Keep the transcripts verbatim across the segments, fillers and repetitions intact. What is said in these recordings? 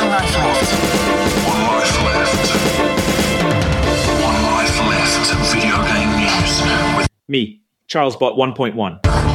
life left. One life left. One life left. Video game news. With Me, CharlesBot one point one.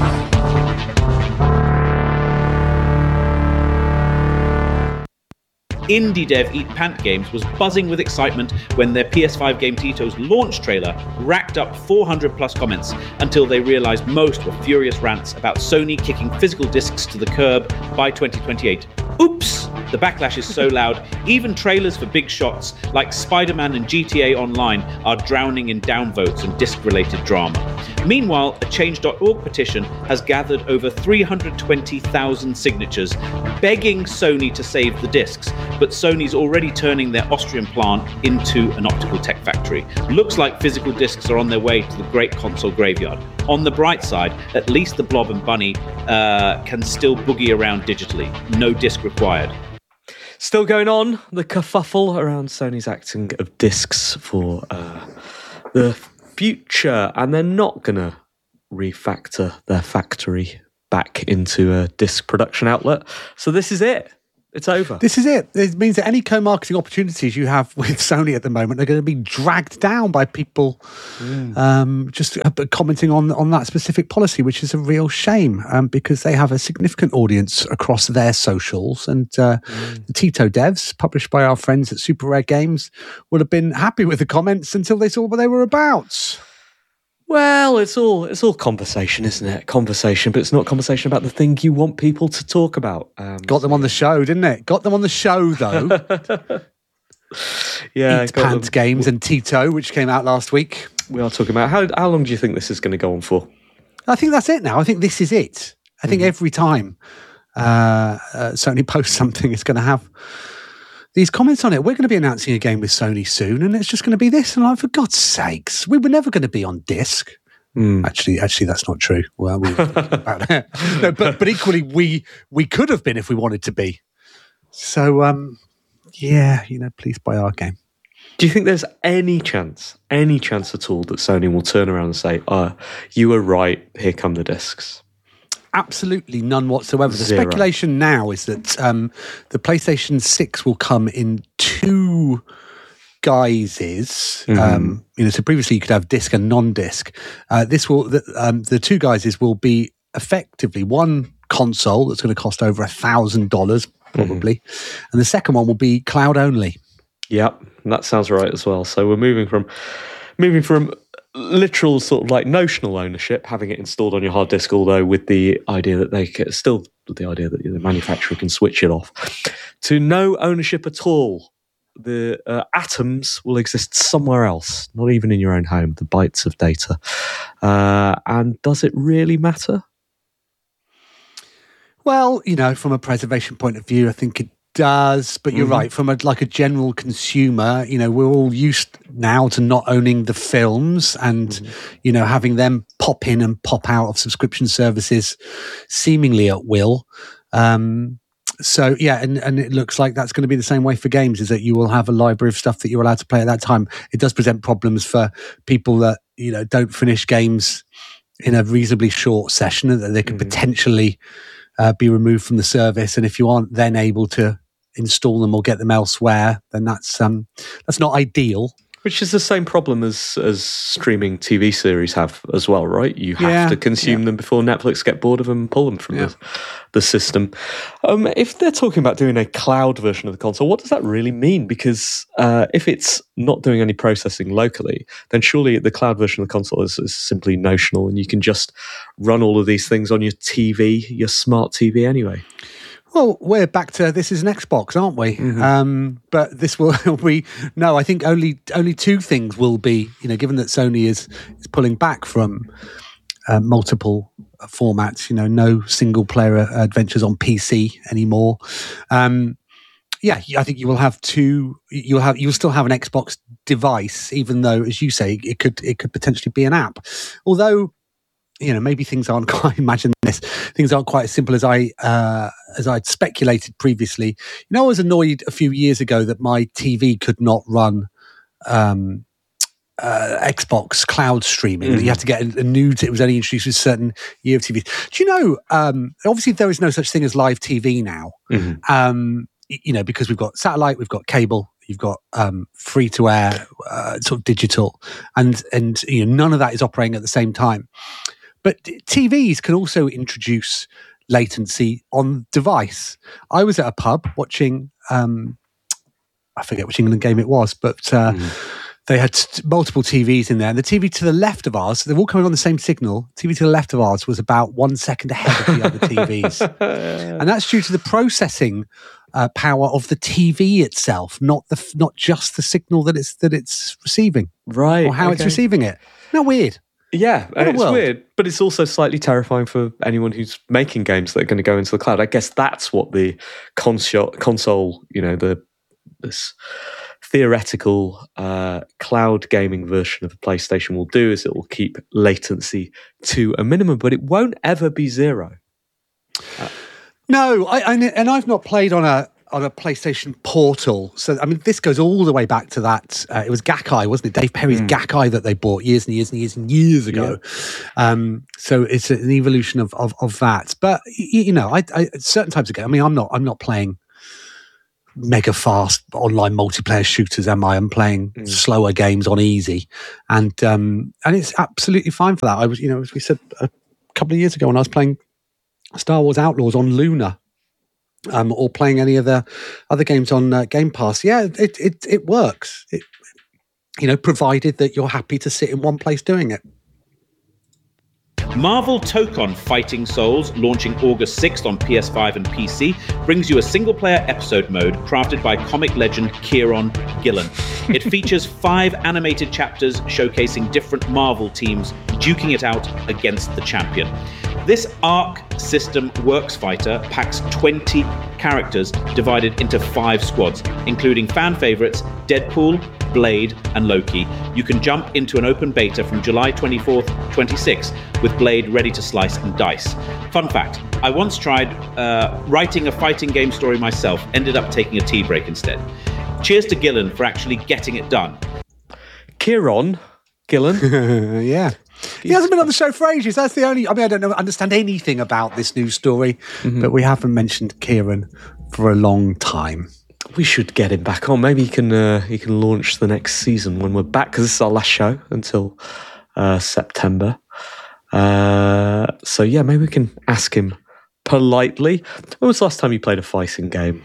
Indie dev Eat Pant Games was buzzing with excitement when their P S five game Tito's launch trailer racked up four hundred plus comments until they realised most were furious rants about Sony kicking physical discs to the curb by twenty twenty-eight. Oops! The backlash is so loud, even trailers for big shots like Spider-Man and G T A Online are drowning in downvotes and disc-related drama. Meanwhile, a change dot org petition has gathered over three hundred twenty thousand signatures begging Sony to save the discs, but Sony's already turning their Austrian plant into an optical tech factory. Looks like physical discs are on their way to the great console graveyard. On the bright side, at least the Blob and Bunny uh, can still boogie around digitally. No disc required. Still going on, the kerfuffle around Sony's acting of discs for uh, the future, and they're not going to refactor their factory back into a disc production outlet. So this is it. It's over. This is it. It means that any co-marketing opportunities you have with Sony at the moment are going to be dragged down by people mm. um, just commenting on, on that specific policy, which is a real shame um, because they have a significant audience across their socials. And uh, mm. the Tito devs, published by our friends at Super Rare Games, would have been happy with the comments until they saw what they were about. Well, it's all it's all conversation, isn't it? Conversation, but it's not conversation about the thing you want people to talk about. Um, got them on the show, didn't it? Got them on the show, though. yeah, Eat Pant Games and Tito, which came out last week. We are talking about how how long do you think this is going to go on for? I think that's it now. I think this is it. I think mm. every time uh, uh, Sony posts something, it's going to have these comments on it. We're going to be announcing a game with Sony soon, and it's just going to be this. And I'm like, for God's sakes, we were never going to be on disc. Mm. Actually, actually, that's not true. Well, we about that. No, but but equally, we we could have been if we wanted to be. So, um, yeah, you know, please buy our game. Do you think there's any chance, any chance at all, that Sony will turn around and say, "Ah, oh, you were right. Here come the discs"? Absolutely none whatsoever. The Zero. Speculation now is that um, the PlayStation six will come in two guises. Mm-hmm. Um, you know, so previously you could have disc and non-disc. Uh, this will the, um, the two guises will be effectively one console that's going to cost over a thousand dollars probably, mm-hmm. and the second one will be cloud only. Yep, that sounds right as well. So we're moving from moving from. literal sort of like notional ownership, having it installed on your hard disk, although with the idea that they can, still the idea that the manufacturer can switch it off, to no ownership at all. The uh, atoms will exist somewhere else, not even in your own home, the bytes of data. Uh, and does it really matter? Well, you know, from a preservation point of view, I think it does, but you're mm-hmm. right. From a like a general consumer, you know, we're all used now to not owning the films and mm-hmm. you know, having them pop in and pop out of subscription services seemingly at will. Um, so yeah, and, and it looks like that's going to be the same way for games, is that you will have a library of stuff that you're allowed to play at that time. It does present problems for people that, you know, don't finish games in a reasonably short session, that they could mm-hmm. potentially uh, be removed from the service. And if you aren't then able to install them or get them elsewhere, then that's um that's not ideal. Which is the same problem as as streaming T V series have as well, right? You have yeah, to consume yeah. them before Netflix get bored of them and pull them from yeah. the, the system. Um, if they're talking about doing a cloud version of the console, what does that really mean? Because uh, if it's not doing any processing locally, then surely the cloud version of the console is, is simply notional, and you can just run all of these things on your T V, your smart T V anyway. Well, we're back to this is an Xbox, aren't we? Mm-hmm. Um, but this will be no. I think only only two things will be. You know, given that Sony is is pulling back from uh, multiple formats. You know, no single player adventures on P C anymore. Um, yeah, I think you will have two. You'll have you'll still have an Xbox device, even though, as you say, it could it could potentially be an app. Although, you know, maybe things aren't quite, imagine this, things aren't quite as simple as I, uh, as I'd speculated previously. You know, I was annoyed a few years ago that my T V could not run um, uh, Xbox cloud streaming. Mm. You had to get a, a new, it was only introduced with a certain year of T V. Do you know, um, obviously there is no such thing as live T V now. Mm-hmm. Um, you know, because we've got satellite, we've got cable, you've got um, free to air, uh, sort of digital, and and you know, none of that is operating at the same time. But T Vs can also introduce latency on device. I was at a pub watching, um, I forget which England game it was, but uh, mm. they had t- multiple T Vs in there. And the T V to the left of ours, they're all coming on the same signal. T V to the left of ours was about one second ahead of the other T Vs. And that's due to the processing uh, power of the T V itself, not the not just the signal that it's that it's receiving. Right. Or how okay. it's receiving it. Isn't that weird? Yeah, and it's world. weird, but it's also slightly terrifying for anyone who's making games that are going to go into the cloud. I guess that's what the console, console you know, the this theoretical uh, cloud gaming version of the PlayStation will do, is it will keep latency to a minimum, but it won't ever be zero. Uh, no, I, I and I've not played on a on a PlayStation Portal. So, I mean, this goes all the way back to that. Uh, it was Gakkai, wasn't it? Dave Perry's mm. Gakkai that they bought years and years and years and years ago. Yeah. Um, so it's an evolution of of, of that. But you, you know, I, I certain types of games. I mean, I'm not I'm not playing mega fast online multiplayer shooters, am I? I'm playing mm. slower games on easy, and um, and it's absolutely fine for that. I was, you know, as we said a couple of years ago when I was playing Star Wars Outlaws on Luna. Um, or playing any of the other games on uh, Game Pass, yeah, it it it works. It, you know, provided that you're happy to sit in one place doing it. Marvel Tokon Fighting Souls, launching August sixth on P S five and P C, brings you a single-player episode mode crafted by comic legend Kieron Gillen. It features five animated chapters showcasing different Marvel teams duking it out against the champion. This Arc System Works fighter packs twenty characters divided into five squads, including fan favourites Deadpool, Blade, and Loki. You can jump into an open beta from July twenty-fourth, twenty-sixth, with Blade ready to slice and dice. Fun fact, I once tried uh, writing a fighting game story myself, ended up taking a tea break instead. Cheers to Gillen for actually getting it done. Kieron Gillen? Yeah. He hasn't been on the show for ages. That's the only... I mean, I don't know, understand anything about this news story, mm-hmm. but we haven't mentioned Kieron for a long time. We should get him back on. Maybe he can uh, he can launch the next season when we're back, because this is our last show until uh, September. Uh, so, yeah, maybe we can ask him politely. When was the last time you played a fighting game?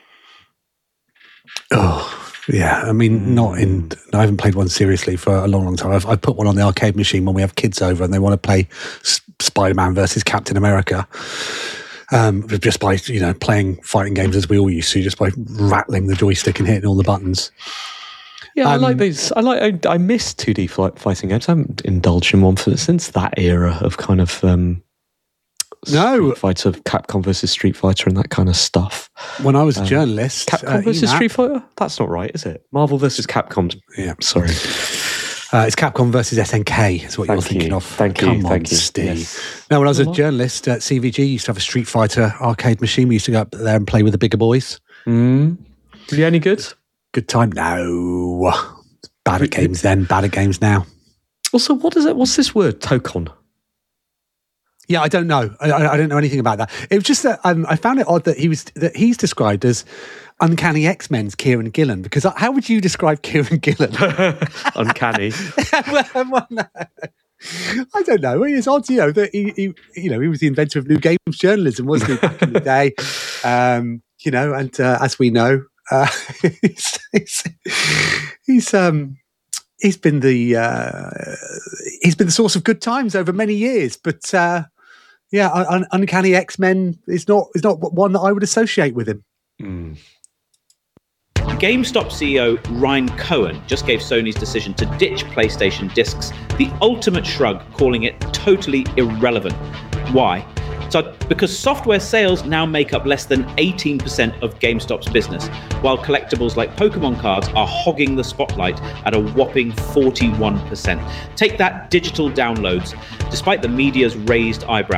Oh... Yeah, I mean, not in. I haven't played one seriously for a long, long time. I've, I've put one on the arcade machine when we have kids over and they want to play S- Spider-Man versus Captain America. Um, just by you know playing fighting games as we all used to, just by rattling the joystick and hitting all the buttons. Yeah, um, I like these. I like. I, I miss two D fighting games. I haven't indulged in one for since that era of kind of. Um, No, Street Fighter, Capcom versus Street Fighter, and that kind of stuff. When I was a um, journalist, Capcom uh, versus E M A P. Street Fighter. That's not right, is it? Marvel versus Capcom. Yeah, sorry. Uh, it's Capcom versus S N K. Is what Thank you're thinking you. of. Thank you. Come on, Thank you. Steve. Yes. No, when I was a journalist at C V G, used to have a Street Fighter arcade machine. We used to go up there and play with the bigger boys. Mm. Were you any good? Good time. No, bad at games then. Bad at games now. Also, what is it? What's this word? Tokon. Yeah, I don't know. I, I don't know anything about that. It was just that um, I found it odd that he was that he's described as Uncanny X-Men's Kieron Gillen. Because how would you describe Kieron Gillen? Uncanny. well, well, no. I don't know. It's odd, you know, that he, he, you know, he was the inventor of new games journalism, wasn't he, back in the day? Um, you know, and uh, as we know, uh, he's, he's, he's um. He's been the uh, he's been the source of good times over many years, but uh, yeah, un- Uncanny X-Men is not is not one that I would associate with him. Mm. GameStop C E O Ryan Cohen just gave Sony's decision to ditch PlayStation discs the ultimate shrug, calling it totally irrelevant. Why? So, because software sales now make up less than eighteen percent of GameStop's business, while collectibles like Pokemon cards are hogging the spotlight at a whopping forty-one percent. Take that, digital downloads. Despite the media's raised eyebrows,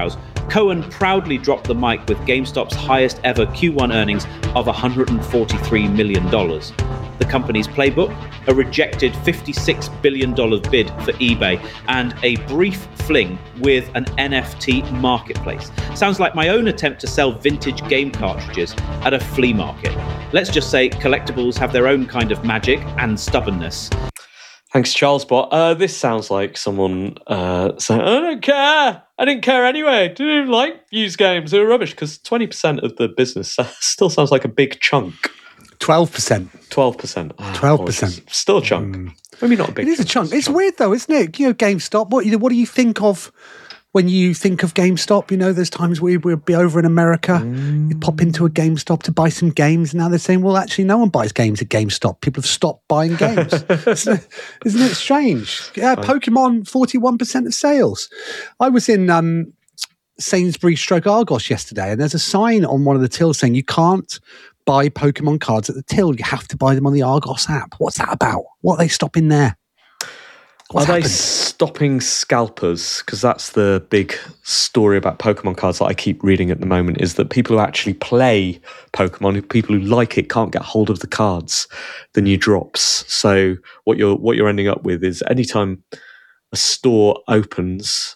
Cohen proudly dropped the mic with GameStop's highest ever Q one earnings of one hundred forty-three million dollars. The company's playbook, a rejected fifty-six billion dollars bid for eBay, and a brief fling with an N F T marketplace. Sounds like my own attempt to sell vintage game cartridges at a flea market. Let's just say collectibles have their own kind of magic and stubbornness. Thanks, Charles Bot. Uh, this sounds like someone uh, saying, I don't care. I didn't care anyway. I didn't like used games. They were rubbish, because twenty percent of the business still sounds like a big chunk. twelve percent. twelve percent. twelve percent. Still a chunk. Mm. Maybe not a big chunk. It is a chunk. It's weird, though, isn't it? You know, GameStop, what, you know, what do you think of when you think of GameStop? You know, there's times where we'll be over in America, mm. you pop into a GameStop to buy some games, and now they're saying, well, actually, no one buys games at GameStop. People have stopped buying games. isn't, it, isn't it strange? Yeah, Pokemon, forty-one percent of sales. I was in um, Sainsbury's stroke Argos yesterday, and there's a sign on one of the tills saying you can't buy Pokemon cards at the till. You have to buy them on the Argos app. What's that about? What are they stopping there? What's Are happened? they stopping scalpers? Because that's the big story about Pokemon cards that I keep reading at the moment, is that people who actually play Pokemon, people who like it, can't get hold of the cards, the new drops. So what you're what you're ending up with is anytime a store opens,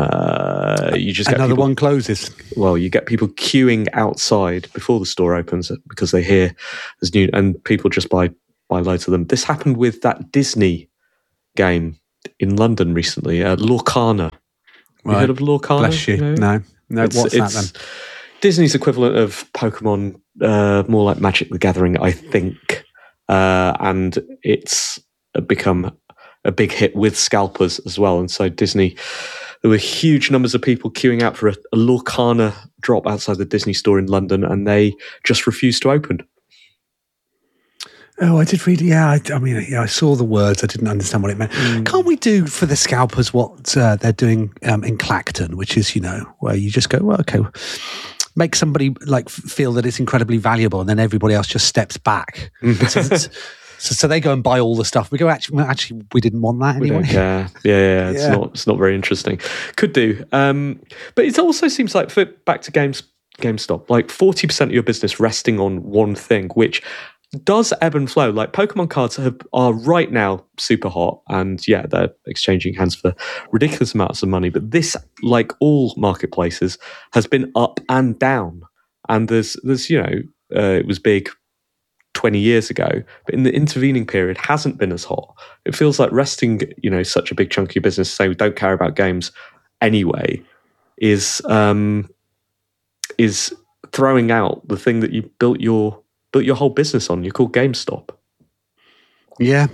uh, you just get another people, one closes. Well, you get people queuing outside before the store opens because they hear there's new, and people just buy buy loads of them. This happened with that Disney game in London recently, uh, Lorcana. Have right. you heard of Lorcana? Bless you. you know? No. No, it's, what's it's that then? Disney's equivalent of Pokemon, uh, more like Magic the Gathering, I think. Uh, and it's become a big hit with scalpers as well. And so Disney, there were huge numbers of people queuing out for a, a Lorcana drop outside the Disney store in London, and they just refused to open. Oh, I did read. Yeah, I, I mean, yeah, I saw the words. I didn't understand what it meant. Mm. Can't we do for the scalpers what uh, they're doing um, in Clacton, which is, you know, where you just go, well, okay, make somebody like feel that it's incredibly valuable, and then everybody else just steps back. so, so, so they go and buy all the stuff. We go, actually, well, actually, we didn't want that anyway. We don't care. Yeah, yeah, it's yeah. not. It's not very interesting. Could do, um, but it also seems like, for back to games, GameStop, like forty percent of your business resting on one thing, which does ebb and flow. Like Pokemon cards have, are right now super hot, and yeah, they're exchanging hands for ridiculous amounts of money. But this, like all marketplaces, has been up and down. And there's, there's you know, uh, it was big twenty years ago, but in the intervening period, hasn't been as hot. It feels like resting, you know, such a big chunk of your business, saying we don't care about games anyway, is um, is throwing out the thing that you built your built your whole business on. You're called GameStop. Yeah,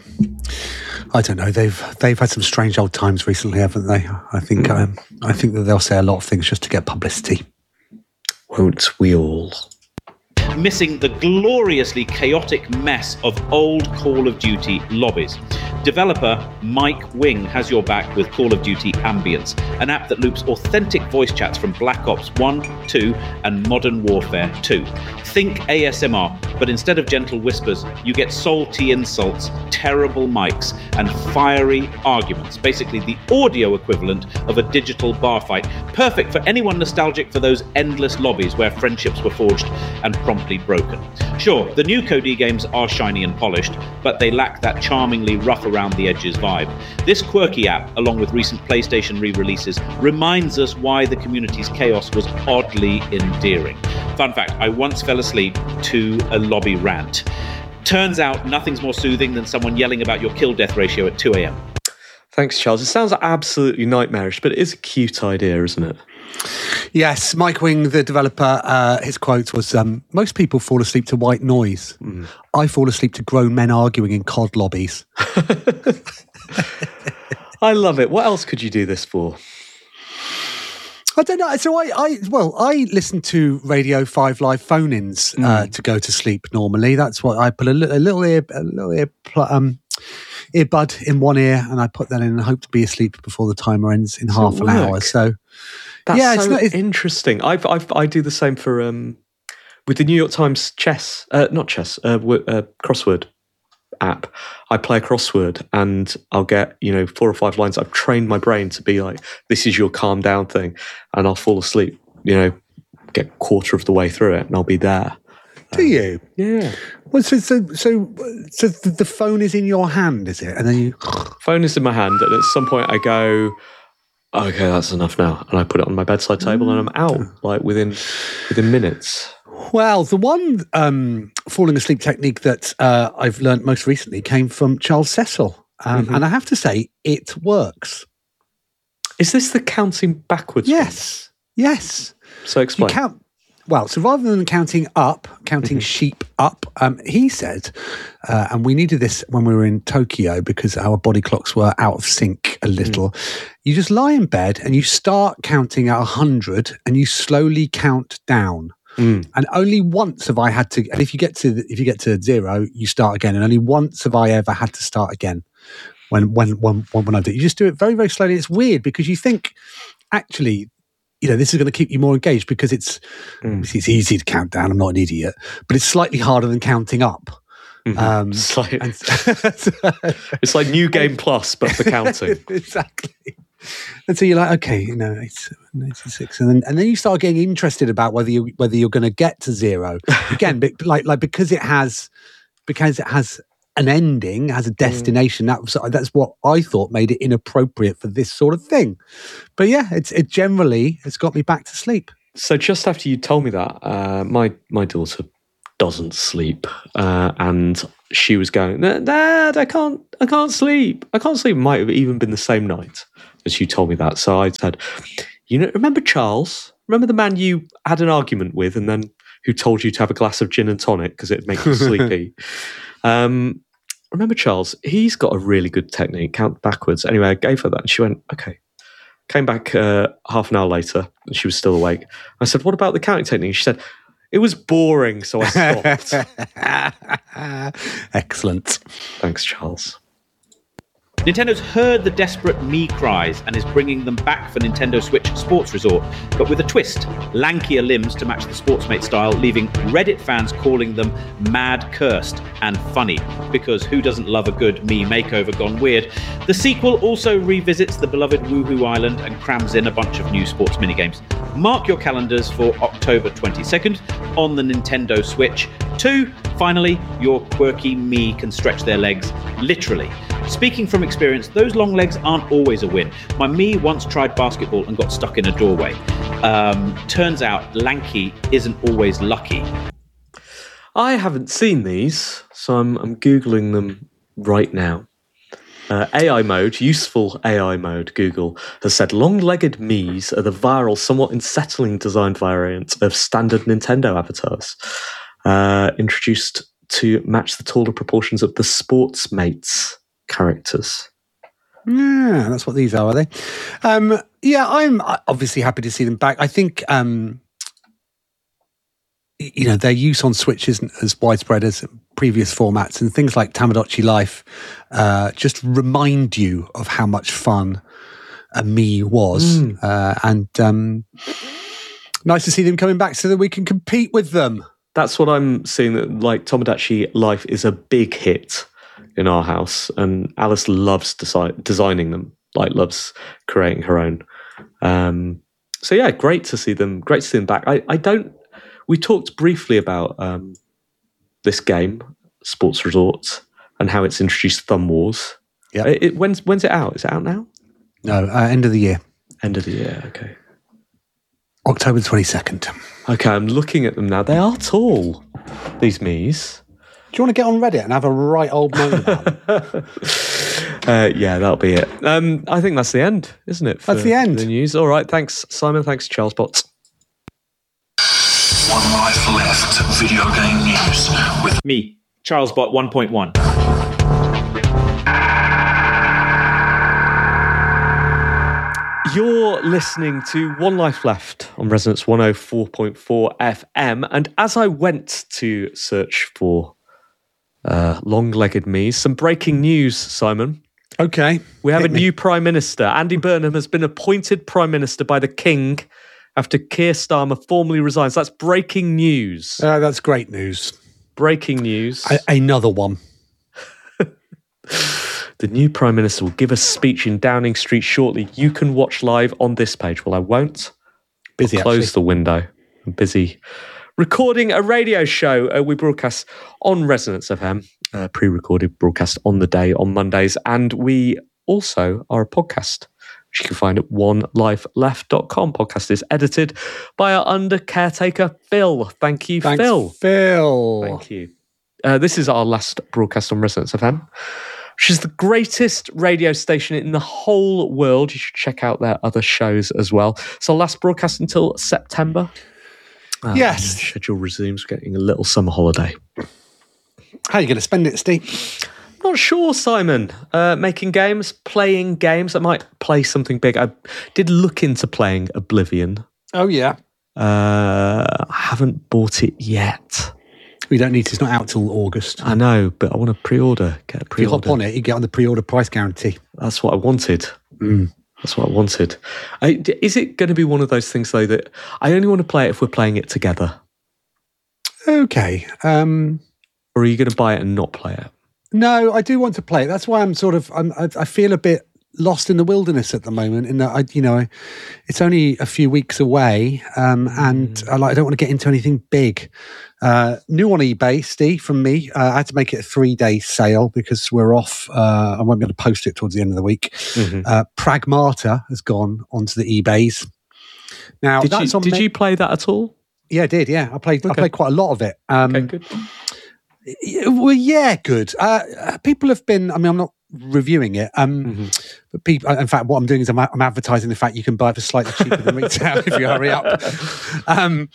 I don't know. They've they've had some strange old times recently, haven't they? I think mm. um, I think that they'll say a lot of things just to get publicity. Won't we all? Missing the gloriously chaotic mess of old Call of Duty lobbies. Developer Mike Wing has your back with Call of Duty Ambience, an app that loops authentic voice chats from Black Ops one, two, and Modern Warfare two. Think A S M R, but instead of gentle whispers, you get salty insults, terrible mics, and fiery arguments. Basically, the audio equivalent of a digital bar fight. Perfect for anyone nostalgic for those endless lobbies where friendships were forged and promptly broken. Sure, the new C O D games are shiny and polished, but they lack that charmingly rough around the edges vibe. This quirky app, along with recent PlayStation re-releases, reminds us why the community's chaos was oddly endearing. Fun fact, I once fell asleep to a lobby rant. Turns out nothing's more soothing than someone yelling about your kill-death ratio at two a.m. Thanks, Charles. It sounds absolutely nightmarish, but it is a cute idea, isn't it? Yes, Mike Wing, the developer, uh, his quote was, um, most people fall asleep to white noise. Mm. I fall asleep to grown men arguing in C O D lobbies. I love it. What else could you do this for? I don't know. So I, I well, I listen to Radio five Live phone-ins uh, mm. to go to sleep normally. That's what I put a, li- a little ear, a little ear, pl- um, earbud in one ear, and I put that in and hope to be asleep before the timer ends in Does half an hour. So that's yeah, so it's not, it's, interesting. I've, I've I do the same for um with the New York Times chess, uh, not chess, uh, w- uh, crossword app, I play a crossword and I'll get, you know, four or five lines. I've trained my brain to be like, this is your calm down thing. And I'll fall asleep, you know, get a quarter of the way through it and I'll be there. Do you? Yeah. Well, so, so, so, so the phone is in your hand, is it? And then you... Phone is in my hand and at some point I go, okay, that's enough now. And I put it on my bedside table and I'm out, like within within minutes. Well, the one um, falling asleep technique that uh, I've learned most recently came from Charles Cecil. Um, mm-hmm. And I have to say, it works. Is this the counting backwards? Yes. One? Yes. So explain. You count, well, so rather than counting up, counting mm-hmm. sheep up, um, he said, uh, and we needed this when we were in Tokyo because our body clocks were out of sync a little. Mm. You just lie in bed and you start counting at one hundred and you slowly count down. Mm. And only once have I had to, and if you get to if you get to zero, you start again. And only once have I ever had to start again when when when when I do it. You just do it very, very slowly. It's weird because you think, actually, you know, this is going to keep you more engaged because it's mm. it's easy to count down. I'm not an idiot, but it's slightly harder than counting up. Mm-hmm. Um, it's, like, and, it's like New Game Plus, but for counting. Exactly. And so you're like, okay, you know, eighty-seven, eighty-six, and then and then you start getting interested about whether you whether you're going to get to zero again, but like like because it has because it has an ending, has a destination. Mm. That that's what I thought made it inappropriate for this sort of thing. But yeah, it's it generally it's got me back to sleep. So just after you told me that, uh, my my daughter doesn't sleep, uh, and she was going, Dad, I can't, I can't sleep, I can't sleep. Might have even been the same night as you told me that. So I said, you know, remember Charles? Remember the man you had an argument with, and then who told you to have a glass of gin and tonic because it'd make you sleepy? um, remember Charles? He's got a really good technique. Count backwards. Anyway, I gave her that, and she went, okay. Came back uh, half an hour later, and she was still awake. I said, what about the counting technique? She said, it was boring, so I stopped. Excellent. Thanks, Charles. Nintendo's heard the desperate Mii cries and is bringing them back for Nintendo Switch Sports Resort, but with a twist. Lankier limbs to match the Sportsmate style, leaving Reddit fans calling them mad cursed and funny, because who doesn't love a good Mii makeover gone weird? The sequel also revisits the beloved Woohoo Island and crams in a bunch of new sports minigames. Mark your calendars for October twenty-second on the Nintendo Switch. Two, finally, your quirky Mii can stretch their legs, literally. Speaking from experience, those long legs aren't always a win. My Mii once tried basketball and got stuck in a doorway. Um, turns out lanky isn't always lucky. I haven't seen these, so I'm, I'm Googling them right now. Uh, A I mode, useful A I mode, Google, has said long-legged Miis are the viral, somewhat unsettling design variant of standard Nintendo avatars, uh, introduced to match the taller proportions of the Sportsmates characters. Yeah, that's what these are, are they? Um, yeah, I'm obviously happy to see them back. I think, um, you know, their use on Switch isn't as widespread as previous formats, and things like Tamagotchi Life uh, just remind you of how much fun a Mii was. Mm. Uh, and um, nice to see them coming back so that we can compete with them. That's what I'm seeing, that like Tamagotchi Life is a big hit in our house, and Alice loves desi- designing them, like loves creating her own. Um, so yeah, great to see them. Great to see them back. I, I don't. We talked briefly about um, this game, Sports Resort, and how it's introduced Thumb Wars. Yeah. It, it, when's when's it out? Is it out now? No, uh, end of the year. End of the year. Okay. October twenty-second. Okay, I'm looking at them now. They are tall, these Miis. Do you want to get on Reddit and have a right old moan about them? uh, yeah, that'll be it. Um, I think that's the end, isn't it? That's the end. The news. All right, thanks, Simon. Thanks, Charles Potts. One life left. Video game news with me, CharlesBot one point one. You're listening to One Life Left on Resonance one oh four point four F M, and as I went to search for uh, long-legged Miis, some breaking news, Simon. Okay. We have Hit a me. new Prime Minister. Andy Burnham has been appointed Prime Minister by the King after Keir Starmer formally resigns. That's breaking news. Uh, that's great news. Breaking news. A- another one. The new Prime Minister will give a speech in Downing Street shortly. You can watch live on this page. Well, I won't. Busy, I'll close actually. the window. I'm busy recording a radio show. Uh, we broadcast on Resonance F M, uh, pre-recorded broadcast on the day on Mondays. And we also are a podcast, which you can find at one life left dot com. Podcast is edited by our under caretaker, Phil. Thank you, Thanks, Phil. Phil. Thank you. Uh, this is our last broadcast on Resonance F M, which is the greatest radio station in the whole world. You should check out their other shows as well. So last broadcast until September. Um, Yes. Schedule resumes, getting a little summer holiday. How are you going to spend it, Steve? Not sure, Simon. Uh, making games, playing games. I might play something big. I did look into playing Oblivion. Oh, yeah. Uh, I haven't bought it yet. We don't need to. It's not out till August. I know, but I want to pre-order. Get a If you pre-order. hop on it, you get on the pre-order price guarantee. That's what I wanted. Mm. That's what I wanted. I, is it going to be one of those things, though, that I only want to play it if we're playing it together? Okay. Um, Or are you going to buy it and not play it? no, I do want to play it. That's why I'm sort of, I'm, I, I feel a bit lost in the wilderness at the moment. In that, I, you know, it's only a few weeks away, um, and I, like, I don't want to get into anything big. Uh, new on eBay, Steve, from me. Uh, I had to make it a three-day sale because we're off. Uh, I won't be able to post it towards the end of the week. Mm-hmm. Uh, Pragmata has gone onto the eBays. Now, Did, that's you, on did me- you play that at all? Yeah, I did. Yeah, I played. I Okay. played quite a lot of it. Um, Okay, good. y- Well, yeah, good. Uh, uh, people have been. I mean, I'm not reviewing it. Um, Mm-hmm. but people. In fact, what I'm doing is I'm, I'm advertising the fact you can buy it for slightly cheaper than retail if you hurry up. Um,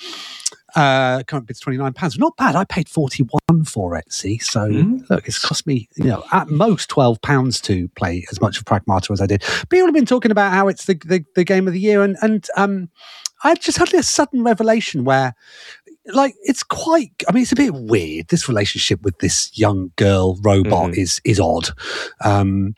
uh, current bid's twenty-nine pounds. Not bad. I paid forty-one for it. See, so Mm. look, it's cost me, you know, at most twelve pounds to play as much of Pragmata as I did. People have been talking about how it's the the, the game of the year, and and um, I just had a sudden revelation where, like, it's quite, I mean, it's a bit weird. This relationship with this young girl robot Mhm. is is odd. Um,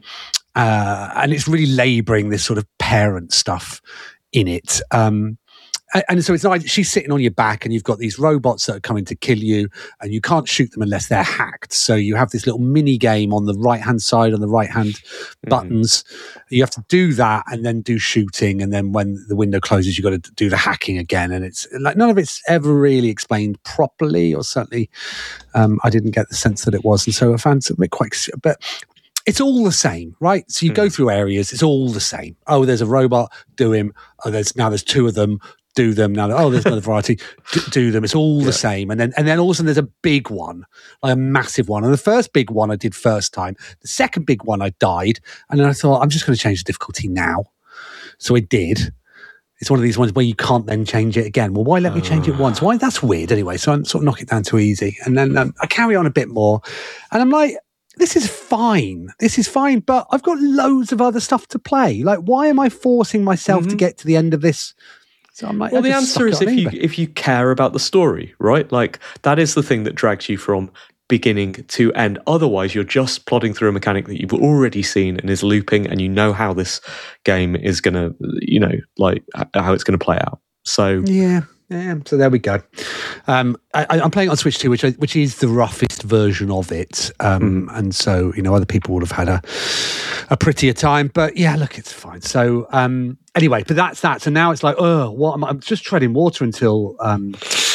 uh, and it's really labouring this sort of parent stuff in it. Um, and, and so it's like she's sitting on your back and you've got these robots that are coming to kill you and you can't shoot them unless they're hacked. So you have this little mini game on the right-hand side, on the right-hand buttons. You have to do that and then do shooting. And then when the window closes, you've got to do the hacking again. And it's like none of it's ever really explained properly, or certainly um, I didn't get the sense that it was. And so I found it a bit quite, but it's all the same, right? So you go through areas, it's all the same. Oh, there's a robot, do him. Oh, there's now there's two of them, do them. Now, oh, there's another variety, do, do them. It's all the same. And then and then all of a sudden there's a big one, like a massive one. And the first big one I did first time. The second big one I died. And then I thought, I'm just going to change the difficulty now. So I did. It's one of these ones where you can't then change it again. Well, why let me change it once? Why? That's weird anyway. So I sort of knock it down too easy. And then um, I carry on a bit more. And I'm like, this is fine. This is fine, but I've got loads of other stuff to play. Like, why am I forcing myself to get to the end of this? So I'm like, Well, I the just answer stuck is it if on you eBay. if you care about the story, right? Like that is the thing that drags you from beginning to end. Otherwise, you're just plodding through a mechanic that you've already seen and is looping, and you know how this game is going to, you know, like h- how it's going to play out. So Yeah, yeah. So there we go. Um, I, I'm playing it on Switch two, which I, which is the roughest version of it, um, Mm. and so you know other people would have had a a prettier time. But yeah, look, it's fine. So um, anyway, but that's that. So now it's like, oh, what am I? I'm just treading water until um,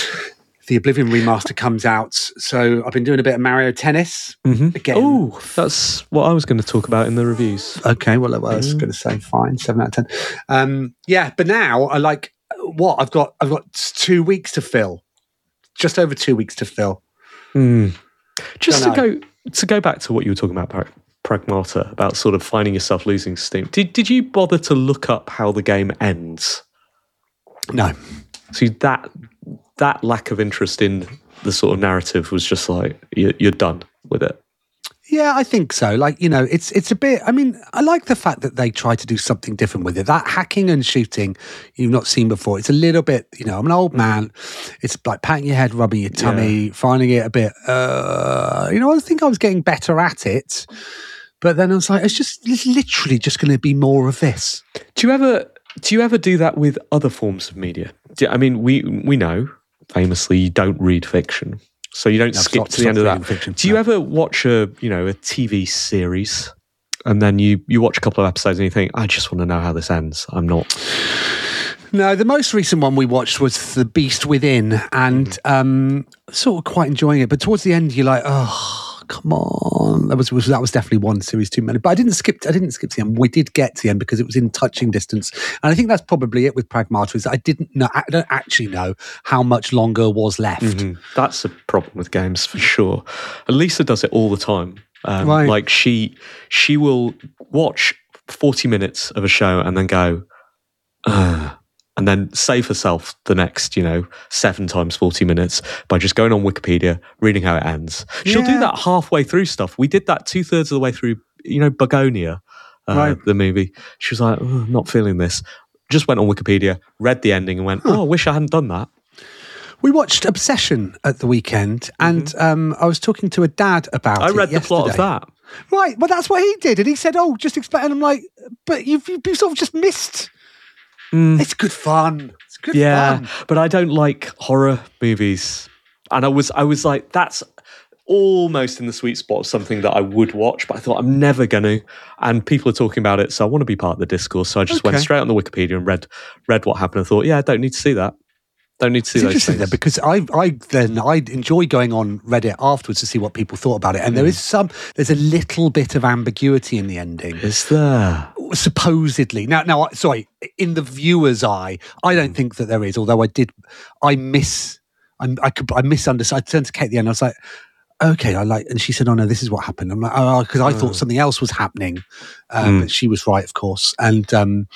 the Oblivion remaster comes out. So I've been doing a bit of Mario Tennis again. oh, that's what I was going to talk about in the reviews. Okay, well, I was Mm. going to say fine, seven out of ten. Um, yeah, but now I like what I've got. I've got two weeks to fill, just over two weeks to fill. Mm. Just to Don't go to go back to what you were talking about, Pra- Pragmata, about sort of finding yourself losing steam. Did did you bother to look up how the game ends? No, See that that lack of interest in the sort of narrative was just like you're, you're done with it. yeah, I think so. Like you know, it's it's a bit. I mean, I like the fact that they try to do something different with it. That hacking and shooting you've not seen before. It's a little bit. You know, I'm an old man. It's like patting your head, rubbing your tummy, finding it a bit. Uh, you know, I think I was getting better at it. But then I was like, it's just it's literally just going to be more of this. Do you ever do you ever do that with other forms of media? Do, I mean, we we know famously you don't read fiction. So you don't No, skip stop- to the end of stop that. reading fiction, Do you no. ever watch a you know a T V series and then you you watch a couple of episodes and you think, I just want to know how this ends? I'm not. No, the most recent one we watched was The Beast Within, and um, sort of quite enjoying it. But towards the end, you're like, oh, come on. That was, was that was definitely one series too many. But I didn't skip. I didn't skip to the end. We did get to the end because it was in touching distance, and I think that's probably it with Pragmata. Is that I didn't know. I don't actually know how much longer was left. Mhm. That's a problem with games for sure. And Lisa does it all the time. Um, Right. Like she she will watch forty minutes of a show and then go, Ugh, and then save herself the next, you know, seven times forty minutes by just going on Wikipedia, reading how it ends. She'll do Yeah. that halfway through stuff. We did that two thirds of the way through, you know, Begonia, uh, Right. the movie. She was like, oh, not feeling this. Just went on Wikipedia, read the ending and went, oh, I wish I hadn't done that. We watched Obsession at the weekend, and um, I was talking to a dad about I it read the plot of yesterday. that. Right, well, that's what he did, and he said, "Oh, just explain." And I'm like, "But you've, you've sort of just missed. It's good fun. It's good Yeah, fun." but I don't like horror movies, and I was I was like, that's almost in the sweet spot of something that I would watch, but I thought I'm never going to. And people are talking about it, so I want to be part of the discourse. So I just went Okay. straight on the Wikipedia and read read what happened, and thought, yeah, I don't need to see that. Don't need to see It's those interesting things. then, because I, I then I enjoy going on Reddit afterwards to see what people thought about it, and there is some, there's a little bit of ambiguity in the ending, Is there? supposedly. Now, now, sorry, in the viewer's eye, I don't think that there is. Although I did, I miss, I, I could, I misunderstood. I turned to Kate at the end. I was like, okay, I like, and she said, "Oh no, this is what happened." I'm like, "Oh," because I thought something else was happening, um, but she was right, of course. And um,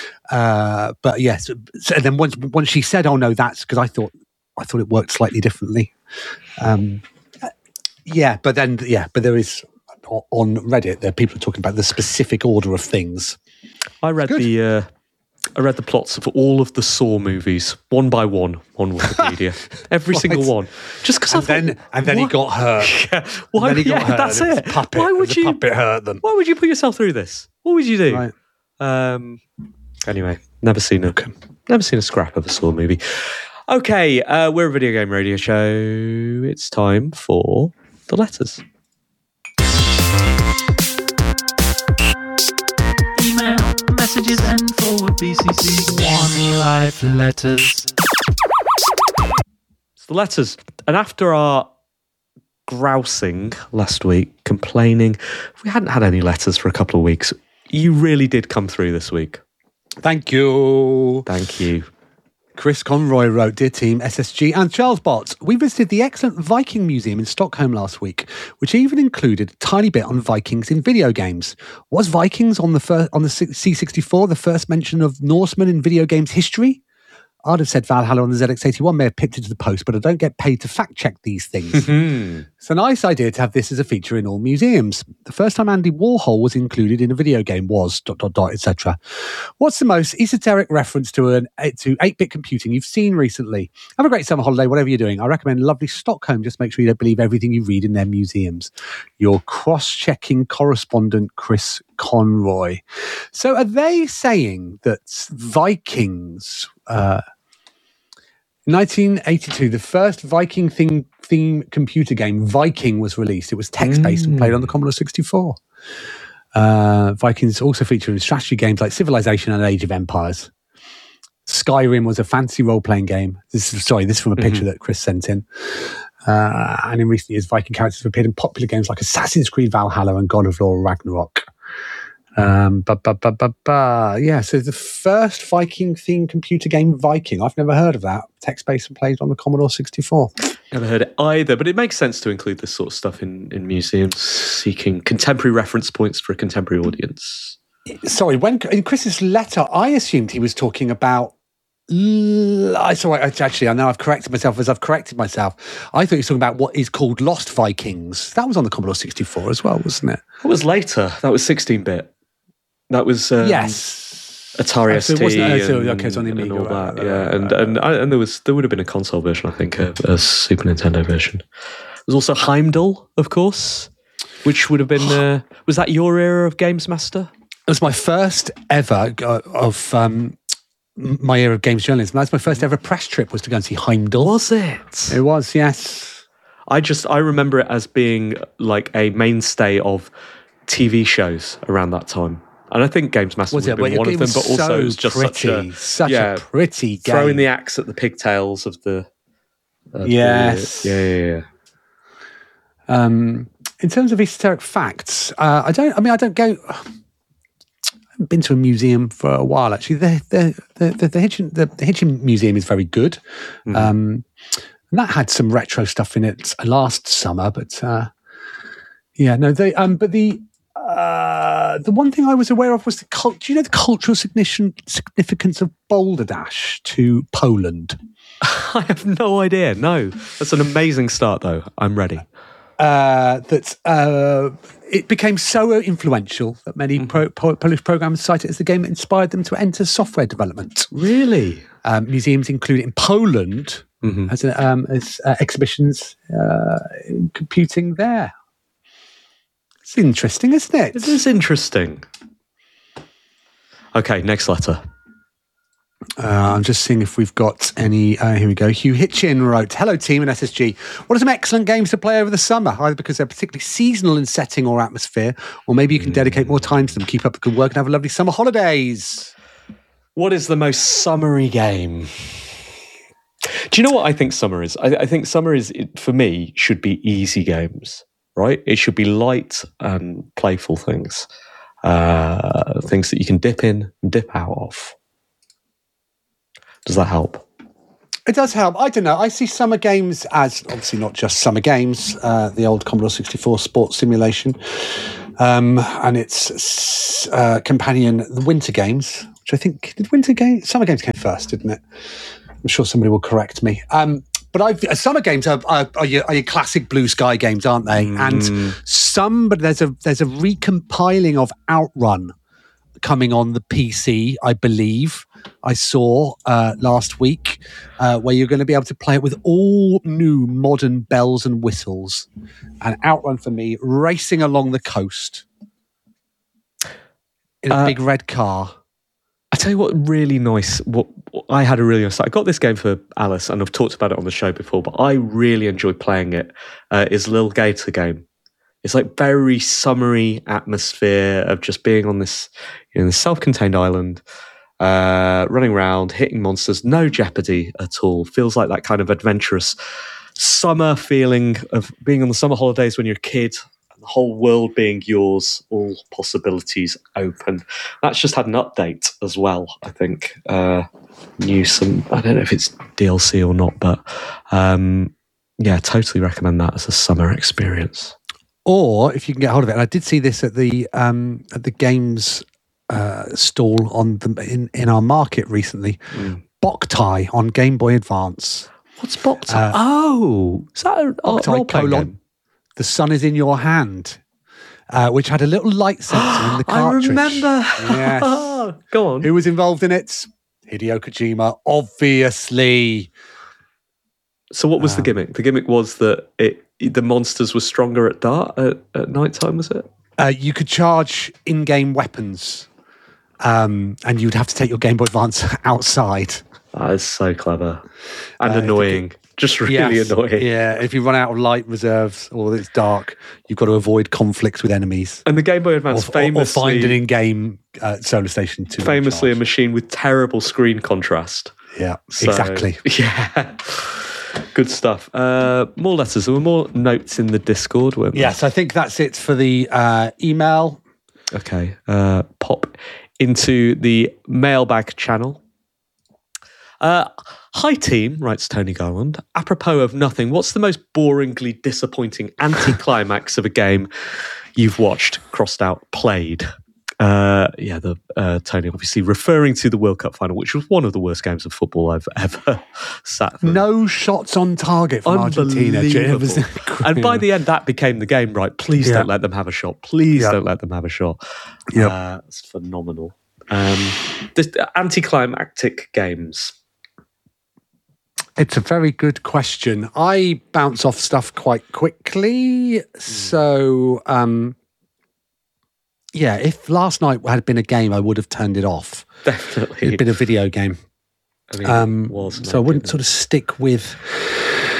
uh, but yes, so then once once she said, "Oh no, that's," because I thought I thought it worked slightly differently. Um, yeah, but then yeah, but there is on Reddit there people are talking about the specific order of things. I read Good. the uh, I read the plots of all of the Saw movies one by one on Wikipedia, every Right. single one. Just because I And thought, then and then he what? got hurt. Yeah, why? And then he got yeah, hurt. that's and it. was Puppet. Why and would the you? puppet hurt them? Why would you put yourself through this? What would you do? Right. Um. Anyway, never seen a never seen a scrap of a Saw movie. Okay, uh, we're a video game radio show. It's time for the letters. Email, messages, and forward B C C. One Life Letters. It's the letters, and after our grousing last week, complaining we hadn't had any letters for a couple of weeks, you really did come through this week. Thank you. Thank you. Chris Conroy wrote, "Dear team, S S G and Charles Botts, we visited the excellent Viking Museum in Stockholm last week, which even included a tiny bit on Vikings in video games. Was Vikings on the fir- on the C sixty-four the first mention of Norsemen in video games history? I'd have said Valhalla on the Z X eighty-one, may have pipped it to the post, but I don't get paid to fact check these things. It's a nice idea to have this as a feature in all museums. The first time Andy Warhol was included in a video game was dot dot dot, et cetera. What's the most esoteric reference to an to eight-bit computing you've seen recently? Have a great summer holiday, whatever you're doing. I recommend lovely Stockholm. Just make sure you don't believe everything you read in their museums. Your cross-checking correspondent, Chris Conroy." So are they saying that Vikings... Uh, nineteen eighty-two, the first Viking theme, theme computer game, Viking, was released. It was text-based and played on the Commodore sixty-four. Uh, Vikings also featured in strategy games like Civilization and Age of Empires. Skyrim was a fantasy role-playing game. This is, sorry, this is from a picture that Chris sent in. Uh, and in recent years, Viking characters have appeared in popular games like Assassin's Creed Valhalla and God of War Ragnarok. Um, but, but, but, but, but, yeah, so the first Viking themed computer game, Viking. I've never heard of that. Text-based and played on the Commodore sixty-four. Never heard it either, but it makes sense to include this sort of stuff in, in museums, seeking contemporary reference points for a contemporary audience. Sorry, when in Chris's letter, I assumed he was talking about. I sorry, actually, I know I've corrected myself as I've corrected myself. I thought he was talking about what is called Lost Vikings. That was on the Commodore sixty-four as well, wasn't it? That was later. That was sixteen-bit. That was um, Yes. Atari Oh, so S it T wasn't- oh, and, so, okay, it's on the and Amiga, all right, that. right, yeah, right, and right, and I, and there was there would have been a console version, I think, a, a Super Nintendo version. There's also Heimdall, of course, which would have been. Uh, was that your era of Games Master? It was my first ever uh, of um, my era of games journalism. That's my first ever press trip was to go and see Heimdall. Was it? It was, yes. I just I remember it as being like a mainstay of T V shows around that time. And I think Games Master Was would have it? been Well, one it of them, was but also so it was just such pretty, a such yeah, a pretty game. throwing the axe at the pigtails of the of Yes. the, yeah, yeah, yeah. Um, in terms of esoteric facts, uh, I don't. I mean, I don't go. I haven't been to a museum for a while. Actually, the the the the, the, Hitchin, the, the Hitchin Museum is very good, mm-hmm. um, and that had some retro stuff in it last summer. But uh, yeah, no, they. Um, but the uh, the one thing I was aware of was the cult. Do you know the cultural significance of Boulder Dash to Poland? I have no idea. No, that's an amazing start, though. I'm ready. Uh, that uh, it became so influential that many mm-hmm. pro- po- Polish programmers cite it as the game that inspired them to enter software development. Really? Um, museums include it in Poland mm-hmm. as, a, um, as uh, exhibitions uh, in computing there. It's interesting, isn't it? It is interesting. Okay, next letter. Uh, I'm just seeing if we've got any. Uh, here we go. Hugh Hitchin wrote, "Hello, team and S S G. What are some excellent games to play over the summer? Either because they're particularly seasonal in setting or atmosphere, or maybe you can dedicate more time to them. Keep up the good work and have a lovely summer holidays." What is the most summery game? Do you know what I think summer is? I, I think summer is, for me, should be easy games, right? It should be light and playful things, uh, things that you can dip in and dip out of. Does that help? It does help. I don't know. I see summer games as obviously not just summer games, uh, the old Commodore sixty-four sports simulation, um, and its uh, companion, the winter games, which I think, did winter games, summer games came first, didn't it? I'm sure somebody will correct me. Um, but I've, uh, summer games are, are, are, your, are your classic blue sky games, aren't they? Mm. And some, but there's a there's a recompiling of Outrun coming on the P C, I believe. I saw uh, last week, uh, where you're going to be able to play it with all new modern bells and whistles. And Outrun for me, racing along the coast in a uh, big red car. I tell you what, really nice. What, what I had a really nice. I got this game for Alice, and I've talked about it on the show before. But I really enjoyed playing it. Uh, is Lil Gator game. It's like very summery atmosphere of just being on this, you know, this self-contained island. Uh, running around, hitting monsters, no jeopardy at all. Feels like that kind of adventurous summer feeling of being on the summer holidays when you're a kid, the whole world being yours, all possibilities open. That's just had an update as well, I think. Uh, new some, I don't know if it's D L C or not, but um, yeah, totally recommend that as a summer experience. Or if you can get hold of it, and I did see this at the um, at the games Uh, stall on the in, in our market recently. Mm. Boktai on Game Boy Advance. What's Boktai? Uh, oh, is that a Boktai colon? Game? The sun is in your hand, uh, which had a little light sensor in the cartridge. I remember. Yes. Go on. Who was involved in it? Hideo Kojima, obviously. So what was um, the gimmick? The gimmick was that it the monsters were stronger at dark at, at night time. Was it? Uh, you could charge in-game weapons. Um, and you'd have to take your Game Boy Advance outside. That is so clever. And uh, annoying. It, Just really yes, annoying. Yeah, if you run out of light reserves or it's dark, you've got to avoid conflicts with enemies. And the Game Boy Advance or, famously... Or find an in-game uh, solar station to Famously recharge. A machine with terrible screen contrast. Yeah, so, exactly. Yeah. Good stuff. Uh, more letters. There were more notes in the Discord, weren't there? Yes, I think that's it for the uh, email. Okay. Uh, pop into the mailbag channel. Uh, Hi team, writes Tony Garland. Apropos of nothing, what's the most boringly disappointing anticlimax of a game you've watched, crossed out, played? Uh, yeah, the uh, Tony obviously referring to the World Cup final, which was one of the worst games of football I've ever sat through. No shots on target from Argentina. It was and by the end, that became the game, right? Please yeah. don't let them have a shot. Please yeah. don't let them have a shot. Yeah, uh, it's phenomenal. Um, this, anticlimactic games. It's a very good question. I bounce off stuff quite quickly. Mm. So, um, yeah, if last night had been a game, I would have turned it off. Definitely. It'd been a video game. I mean, um, it was so I wouldn't sort of stick with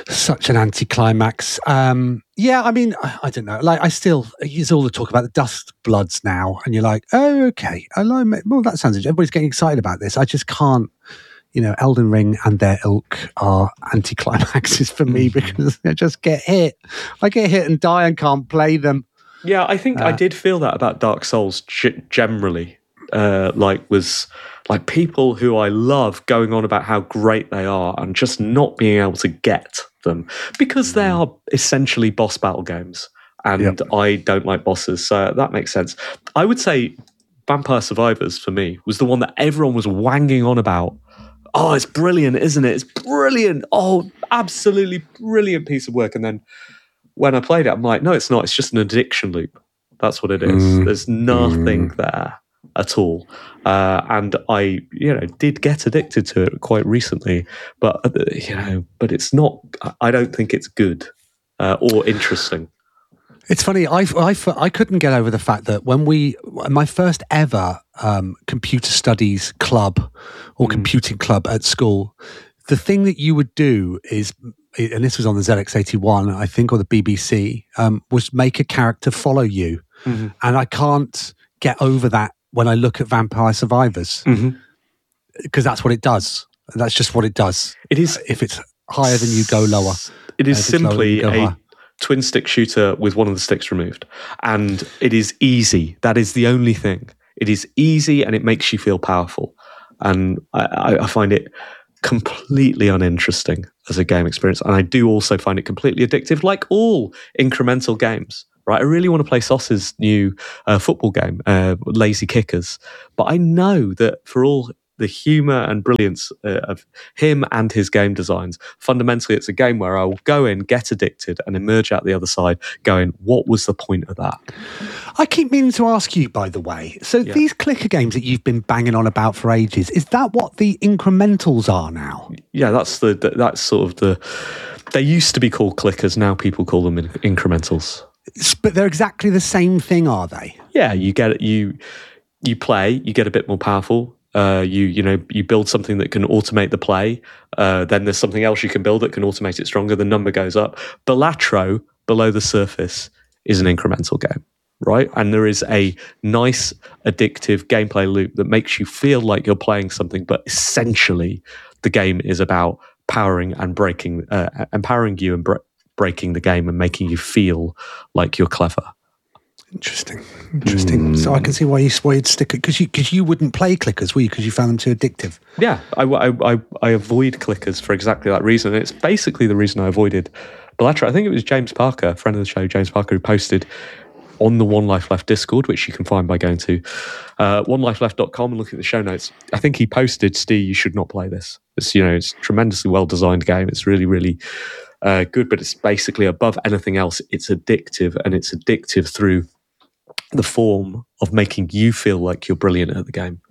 Such an anticlimax. Um, yeah, I mean, I, I don't know. Like, I still use all the talk about the Dust Bloods now, and you're like, oh, okay. I like, well, that sounds interesting. Everybody's getting excited about this. I just can't. You know, Elden Ring and their ilk are anticlimaxes for me because I just get hit. I get hit and die and can't play them. Yeah, I think uh, I did feel that about Dark Souls g- generally. Uh, like, was like people who I love going on about how great they are and just not being able to get them because they are essentially boss battle games, and yep. I don't like bosses, so that makes sense. I would say Vampire Survivors for me was the one that everyone was wanging on about. Oh, it's brilliant, isn't it? It's brilliant. Oh, absolutely brilliant piece of work. And then when I played it, I'm like, no, it's not. It's just an addiction loop. That's what it is. Mm. There's nothing mm. there at all. Uh, and I, you know, did get addicted to it quite recently. But, uh, you know, but it's not, I don't think it's good uh, or interesting. It's funny, I, I, I couldn't get over the fact that when we, my first ever um, computer studies club or mm. computing club at school, the thing that you would do is, and this was on the Z X eighty-one, I think, or the B B C, um, was make a character follow you. Mm-hmm. And I can't get over that when I look at Vampire Survivors, because mm-hmm. that's what it does. That's just what it does. It is. If it's higher than you, go lower. It is simply a higher. twin stick shooter with one of the sticks removed, and it is easy. That is the only thing. It is easy, and it makes you feel powerful. And I, I find it completely uninteresting as a game experience, and I do also find it completely addictive, like all incremental games. Right? I really want to play Sauce's new uh, football game, uh, Lazy Kickers, but I know that for all the humour and brilliance uh, of him and his game designs, fundamentally it's a game where I will go in, get addicted, and emerge out the other side going, what was the point of that? I keep meaning to ask you, by the way, so yeah. these clicker games that you've been banging on about for ages, is that what the incrementals are now? Yeah, that's the, the that's sort of the, they used to be called clickers, now people call them in, incrementals. But they're exactly the same thing, are they? Yeah, you get you you play, you get a bit more powerful. Uh, you you know you build something that can automate the play. Uh, then there's something else you can build that can automate it stronger. The number goes up. Balatro, Below the Surface, is an incremental game, right? And there is a nice addictive gameplay loop that makes you feel like you're playing something, but essentially the game is about powering and breaking, uh, empowering you and bre- breaking the game and making you feel like you're clever. Interesting, interesting. Mm. So I can see why you why you'd stick it, because you because you wouldn't play clickers, were you? Because you found them too addictive. Yeah, I, I, I, I avoid clickers for exactly that reason. And it's basically the reason I avoided Balatro. I think it was James Parker, friend of the show, James Parker, who posted on the One Life Left Discord, which you can find by going to uh, one life left dot com and looking at the show notes. I think he posted, Steve, you should not play this. It's, you know, it's a tremendously well designed game. It's really, really uh, good, but it's basically above anything else. It's addictive, and it's addictive through the form of making you feel like you're brilliant at the game.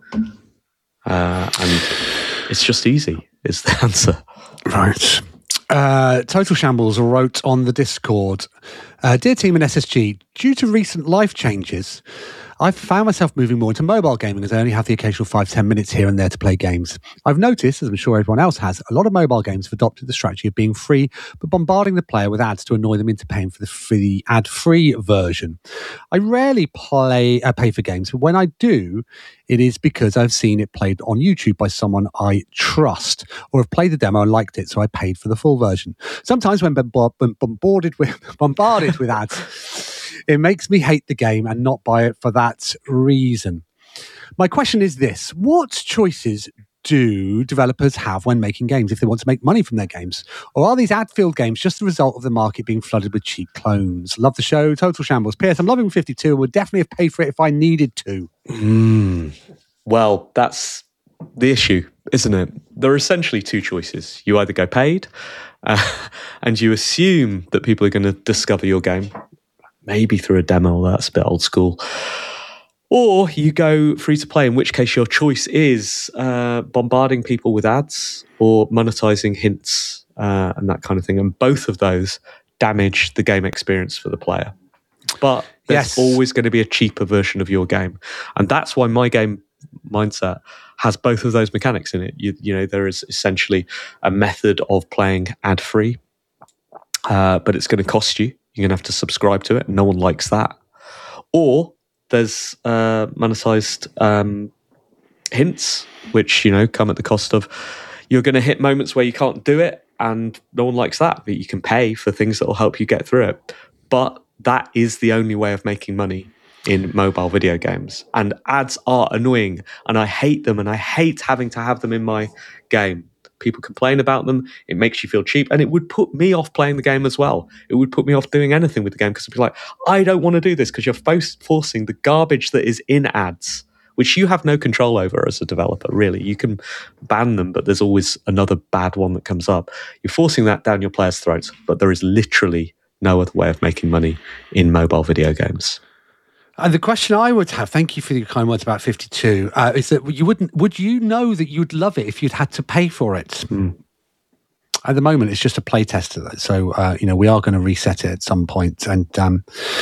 Uh, and it's just easy, is the answer. Right. Uh, Total Shambles wrote on the Discord, uh, Dear team in S S G, due to recent life changes, I've found myself moving more into mobile gaming as I only have the occasional five to ten minutes here and there to play games. I've noticed, as I'm sure everyone else has, a lot of mobile games have adopted the strategy of being free, but bombarding the player with ads to annoy them into paying for the, for the ad-free version. I rarely play uh, pay for games, but when I do, it is because I've seen it played on YouTube by someone I trust, or have played the demo and liked it, so I paid for the full version. Sometimes when bombarded with bombarded with ads, it makes me hate the game and not buy it for that reason. My question is this: what choices do developers have when making games if they want to make money from their games? Or are these ad-filled games just the result of the market being flooded with cheap clones? Love the show, Total Shambles. P S I'm loving fifty-two and would definitely have paid for it if I needed to. Mm. Well, that's the issue, isn't it? There are essentially two choices. You either go paid uh, and you assume that people are going to discover your game, maybe through a demo, that's a bit old school. Or you go free to play, in which case your choice is uh, bombarding people with ads or monetizing hints uh, and that kind of thing. And both of those damage the game experience for the player. But there's yes. always going to be a cheaper version of your game. And that's why my game mindset has both of those mechanics in it. You, you know, there is essentially a method of playing ad-free, uh, but it's going to cost you. You're going to have to subscribe to it, and no one likes that. Or there's uh, monetized um, hints, which, you know, come at the cost of you're going to hit moments where you can't do it, and no one likes that. But you can pay for things that will help you get through it. But that is the only way of making money in mobile video games. And ads are annoying, and I hate them, and I hate having to have them in my game. People complain about them. It makes you feel cheap, and it would put me off playing the game as well. It would put me off doing anything with the game, because I'd be like, I don't want to do this, because you're fo- forcing the garbage that is in ads, which you have no control over as a developer, really. You can ban them, but there's always another bad one that comes up. You're forcing that down your players' throats, but there is literally no other way of making money in mobile video games. And the question I would have, thank you for your kind words about fifty-two, uh, is that you wouldn't, would you know that you'd love it if you'd had to pay for it? Mm. At the moment, it's just a play test. So, uh, you know, we are going to reset it at some point. And, um,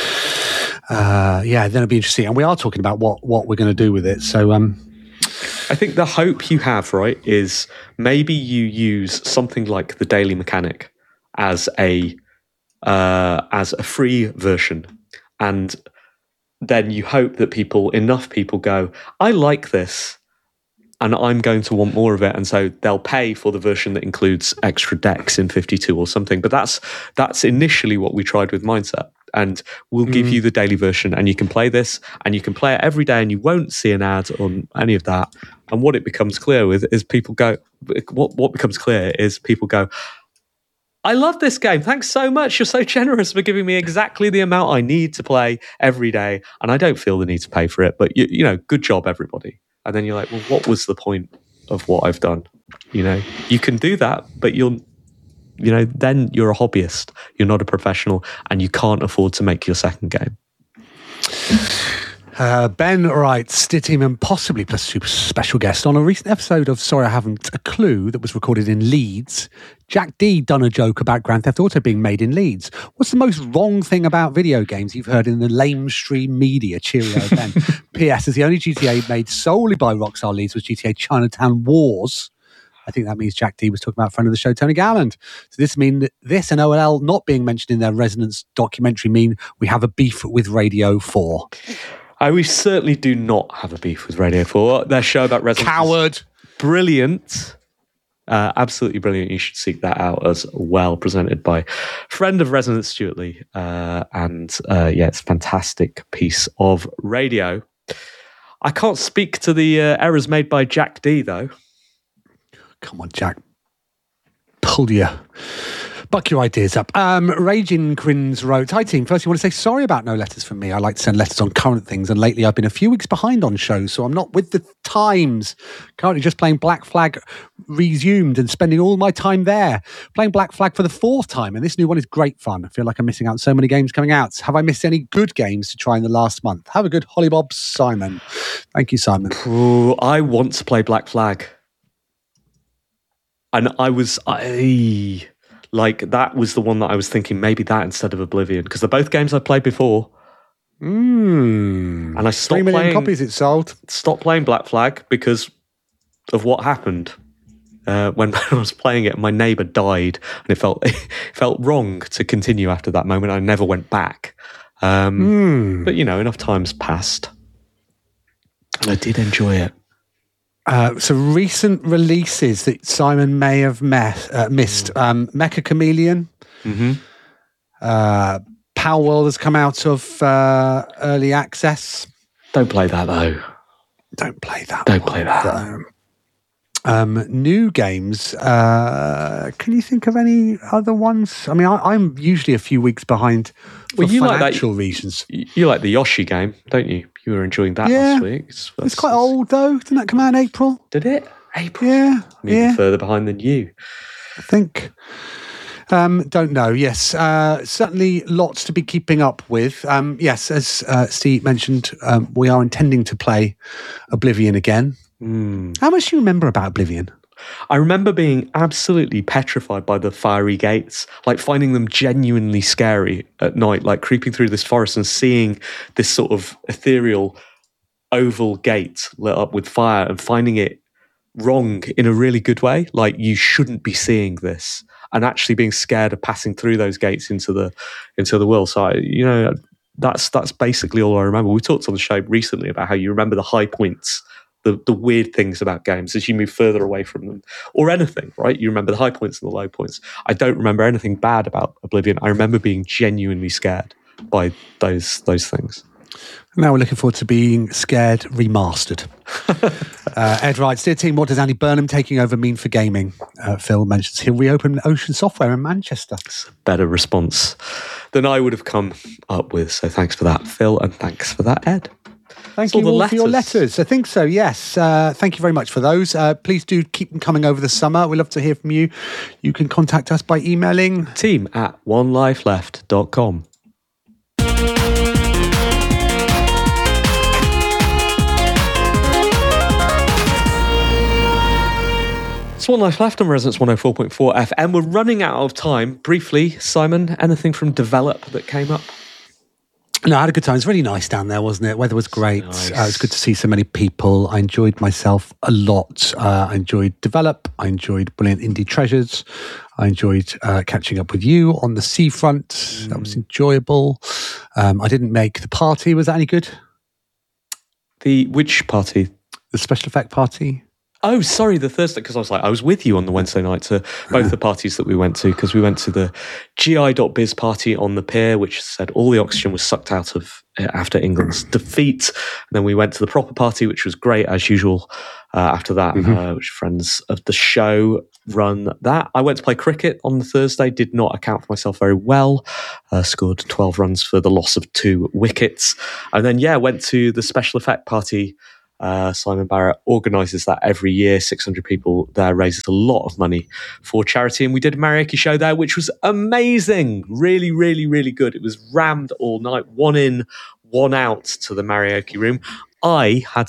uh, yeah, then it'll be interesting. And we are talking about what, what we're going to do with it. So, um, I think the hope you have, right, is maybe you use something like the Daily Mechanic as a, uh, as a free version, and then you hope that people, enough people go, I like this, and I'm going to want more of it, and so they'll pay for the version that includes extra decks in fifty-two or something. But that's that's initially what we tried with Mindset, and we'll mm. give you the daily version, and you can play this, and you can play it every day, and you won't see an ad on any of that. And what it becomes clear with is people go, what what becomes clear is people go, I love this game. Thanks so much. You're so generous for giving me exactly the amount I need to play every day, and I don't feel the need to pay for it. But you, you know, good job, everybody. And then you're like, well, what was the point of what I've done? You know, you can do that, but you'll, you know, then you're a hobbyist. You're not a professional, and you can't afford to make your second game. Uh, Ben writes, Steer Team and possibly plus super special guest on a recent episode of Sorry I Haven't a Clue that was recorded in Leeds. Jack D done a joke about Grand Theft Auto being made in Leeds. What's the most wrong thing about video games you've heard in the lamestream media? Cheerio, Ben. P S is the only G T A made solely by Rockstar Leeds was G T A Chinatown Wars. I think that means Jack D was talking about friend of the show, Tony Galland. So this mean that this and O L L not being mentioned in their Resonance documentary mean we have a beef with Radio four. I we certainly do not have a beef with Radio four. Their show about Resonance Coward. Brilliant. Uh, absolutely brilliant. You should seek that out as well, presented by friend of Resonance, Stuart Lee. Uh, and uh, yeah, it's a fantastic piece of radio. I can't speak to the uh, errors made by Jack D, though. Come on, Jack. Pull you. Buck your ideas up. Um, Raging Crins wrote, Hi team, first I want to say sorry about no letters from me. I like to send letters on current things, and lately I've been a few weeks behind on shows, so I'm not with the times. Currently just playing Black Flag Resumed and spending all my time there. Playing Black Flag for the fourth time, and this new one is great fun. I feel like I'm missing out on so many games coming out. Have I missed any good games to try in the last month? Have a good Hollybob, Simon. Thank you, Simon. Ooh, I want to play Black Flag. And I was... I... Like, that was the one that I was thinking, maybe that instead of Oblivion, because they're both games I've played before. Mm. And I stopped Three million playing, copies it sold. Stopped playing Black Flag because of what happened. Uh, when I was playing it, my neighbour died, and it felt it felt wrong to continue after that moment. I never went back. Um, mm. But, you know, enough time's passed. And I did enjoy it. Uh, so recent releases that Simon may have met, uh, missed. Um, Mecha Chameleon. Mm-hmm. Uh, Power World has come out of uh, early access. Don't play that, though. Don't play that. Don't one, play that. Though. Um, new games. Uh, can you think of any other ones? I mean, I, I'm usually a few weeks behind for well, you financial like that, reasons. You like the Yoshi game, don't you? You were enjoying that yeah. last week. It's, it's quite old, though. Didn't that come out in April? Did it? April? Yeah. I'm even yeah. further behind than you. I think. Um, don't know. Yes, uh, certainly lots to be keeping up with. Um, yes, as uh, Steve mentioned, um, we are intending to play Oblivion again. Mm. How much do you remember about Oblivion? I remember being absolutely petrified by the fiery gates, like finding them genuinely scary at night, like creeping through this forest and seeing this sort of ethereal oval gate lit up with fire and finding it wrong in a really good way. Like, you shouldn't be seeing this. and actually being scared of passing through those gates into the into the world. So I, you know, that's that's basically all I remember. We talked on the show recently about how you remember the high points, the the weird things about games as you move further away from them, or anything, right? You remember the high points and the low points. I don't remember anything bad about Oblivion. I remember being genuinely scared by those those things. Now we're looking forward to being scared remastered. uh, Ed writes, dear team, what does Andy Burnham taking over mean for gaming? Uh, Phil mentions he'll reopen Ocean Software in Manchester. Better response than I would have come up with. So thanks for that, Phil, and thanks for that, Ed. Thank That's you all all the for your letters. letters. I think so, yes. Uh, thank you very much for those. Uh, please do keep them coming over the summer. We'd love to hear from you. You can contact us by emailing Team at one life left dot com. It's One Life Left on Resonance one oh four point four F M. We're running out of time. Briefly, Simon, anything from Develop that came up? No, I had a good time. It was really nice down there, wasn't it? Weather was great. Nice. Uh, it was good to see so many people. I enjoyed myself a lot. Uh, I enjoyed Develop. I enjoyed Brilliant Indie Treasures. I enjoyed uh, catching up with you on the seafront. Mm. That was enjoyable. Um, I didn't make the party. Was that any good? The which party? The special effect party? Oh, sorry, the Thursday, because I was like, I was with you on the Wednesday night to both the parties that we went to, because we went to the G I dot biz party on the pier, which said all the oxygen was sucked out of uh, after England's defeat. And then we went to the proper party, which was great as usual. Uh, after that, mm-hmm. uh, which friends of the show run that. I went to play cricket on the Thursday, did not account for myself very well. Uh, scored twelve runs for the loss of two wickets. And then, yeah, went to the special effect party. Uh, Simon Barrett organises that every year. six hundred people there, raises a lot of money for charity. And we did a karaoke show there, which was amazing. Really, really, really good. It was rammed all night. One in, one out to the karaoke room. I had